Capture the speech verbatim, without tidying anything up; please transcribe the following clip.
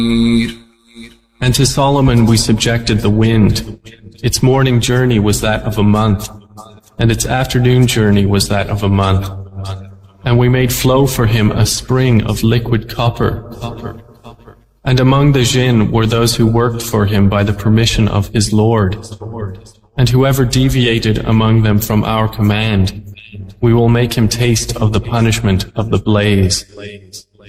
And to Solomon we subjected the wind. Its morning journey was that of a month, and its afternoon journey was that of a month. And we made flow for him a spring of liquid copper. And among the jinn were those who worked for him by the permission of his Lord. And whoever deviated among them from our command, we will make him taste of the punishment of the blaze.